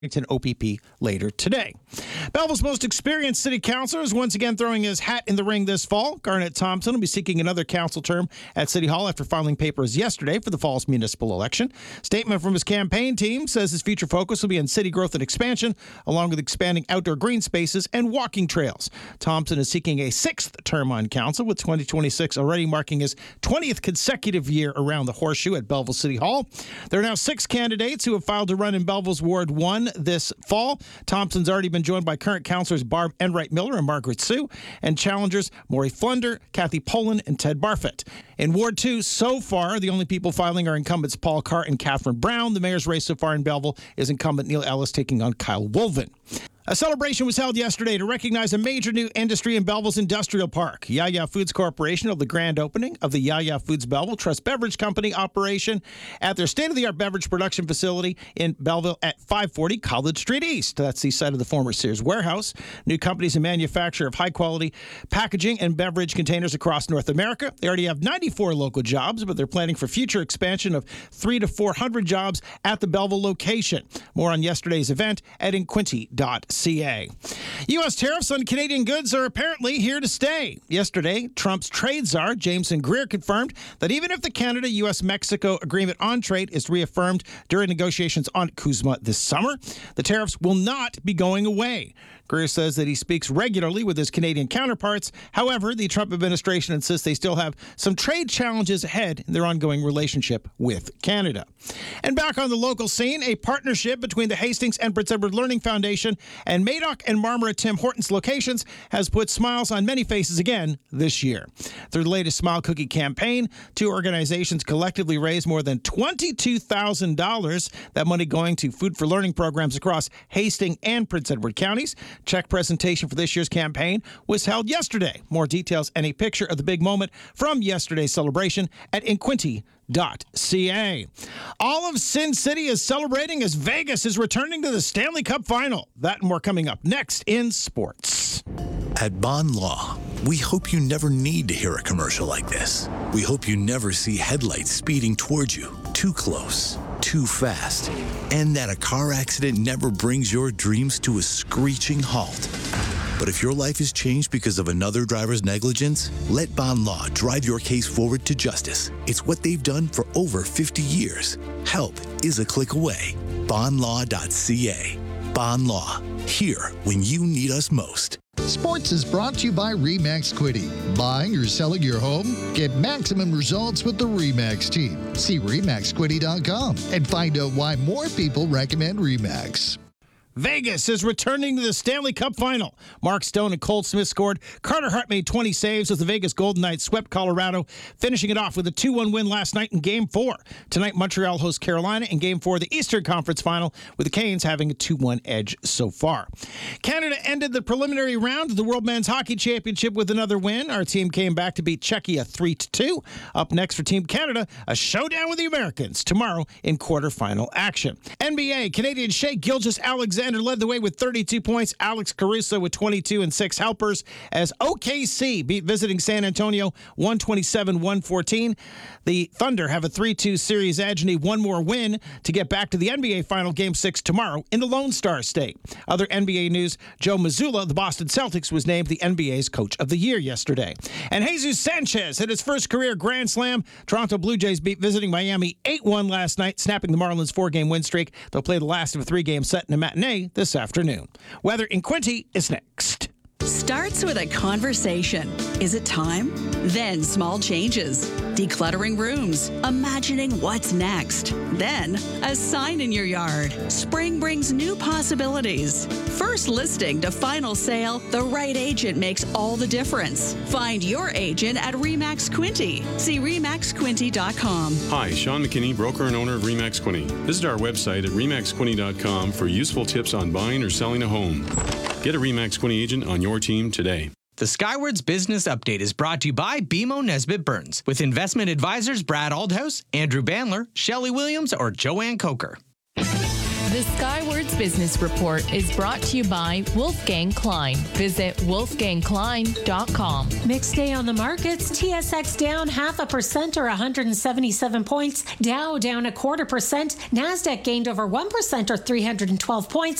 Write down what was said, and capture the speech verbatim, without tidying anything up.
O P P later today. Belleville's most experienced city councilor is once again throwing his hat in the ring this fall. Garnett Thompson will be seeking another council term at City Hall after filing papers yesterday for the fall's municipal election. Statement from his campaign team says his future focus will be on city growth and expansion, along with expanding outdoor green spaces and walking trails. Thompson is seeking a sixth term on council, with twenty twenty-six already marking his twentieth consecutive year around the horseshoe at Belleville City Hall. There are now six candidates who have filed to run in Belleville's Ward one this fall. Thompson's already been joined by current councilors Barb Enright Miller and Margaret Sue, and challengers Maury Flunder, Kathy Poland, and Ted Barfett. In Ward two, so far, the only people filing are incumbents Paul Carr and Catherine Brown. The mayor's race so far in Belleville is incumbent Neil Ellis taking on Kyle Wolven. A celebration was held yesterday to recognize a major new industry in Belleville's industrial park. Ya-Ya Foods Corporation held the grand opening of the Ya-Ya Foods Belleville Trust Beverage Company operation at their state-of-the-art beverage production facility in Belleville at five forty College Street East. That's the site of the former Sears warehouse. New companies and manufacturer of high-quality packaging and beverage containers across North America. They already have ninety-four local jobs, but they're planning for future expansion of three to four hundred jobs at the Belleville location. More on yesterday's event at inquinty dot C A. U S tariffs on Canadian goods are apparently here to stay. Yesterday, Trump's trade czar, Jameson Greer, confirmed that even if the Canada-U S Mexico agreement on trade is reaffirmed during negotiations on CUSMA this summer, the tariffs will not be going away. Greer says that he speaks regularly with his Canadian counterparts. However, the Trump administration insists they still have some trade challenges ahead in their ongoing relationship with Canada. And back on the local scene, a partnership between the Hastings and Prince Edward Learning Foundation and Madoc and Marmora Tim Hortons locations has put smiles on many faces again this year. Through the latest Smile Cookie campaign, two organizations collectively raised more than twenty-two thousand dollars, that money going to food for learning programs across Hastings and Prince Edward counties. Check presentation for this year's campaign was held yesterday. More details and a picture of the big moment from yesterday's celebration at inquinty dot C A. All of Sin City is celebrating as Vegas is returning to the Stanley Cup Final. That and more coming up next in sports. At Bond Law, we hope you never need to hear a commercial like this. We hope you never see headlights speeding towards you, too close, too fast, and that a car accident never brings your dreams to a screeching halt. But if your life is changed because of another driver's negligence, let Bond Law drive your case forward to justice. It's what they've done for over fifty years. Help is a click away. bond law dot C A. Bond Law, here when you need us most. Sports is brought to you by RE/MAX Quiddy. Buying or selling your home? Get maximum results with the RE/MAX team. See re max quiddy dot com and find out why more people recommend RE/MAX. Vegas is returning to the Stanley Cup Final. Mark Stone and Cole Smith scored. Carter Hart made twenty saves as the Vegas Golden Knights swept Colorado, finishing it off with a two one win last night in Game four. Tonight, Montreal hosts Carolina in Game four of the Eastern Conference Final, with the Canes having a two one edge so far. Canada ended the preliminary round of the World Men's Hockey Championship with another win. Our team came back to beat Czechia three to two. Up next for Team Canada, a showdown with the Americans tomorrow in quarterfinal action. N B A, Canadian Shai Gilgeous-Alexander led the way with thirty-two points. Alex Caruso with twenty-two and six helpers as O K C beat visiting San Antonio one twenty-seven to one fourteen. The Thunder have a three two series edge and need one more win to get back to the N B A Final Game six tomorrow in the Lone Star State. Other N B A news, Joe Mazzulla, the Boston Celtics, was named the N B A's Coach of the Year yesterday. And Jesus Sanchez hit his first career Grand Slam. Toronto Blue Jays beat visiting Miami eight one last night, snapping the Marlins' four-game win streak. They'll play the last of a three-game set in a matinee this afternoon. Weather in Quinty is next. Starts with a conversation. Is it time? Then small changes. Decluttering rooms. Imagining what's next. Then a sign in your yard. Spring brings new possibilities. First listing to final sale, the right agent makes all the difference. Find your agent at RE/MAX Quinty. See re max quinty dot com. Hi, Sean McKinney, broker and owner of RE/MAX Quinty. Visit our website at re max quinty dot com for useful tips on buying or selling a home. Get a RE/MAX Quinty agent on your team today. The Skywards Business Update is brought to you by B M O Nesbitt Burns, with investment advisors Brad Aldhouse, Andrew Bandler, Shelley Williams, or Joanne Coker. The Skywards Business Report is brought to you by Wolfgang Klein. Visit wolfgang klein dot com. Mixed day on the markets. T S X down half a percent or one hundred seventy-seven points. Dow down a quarter percent. NASDAQ gained over one percent or three hundred twelve points.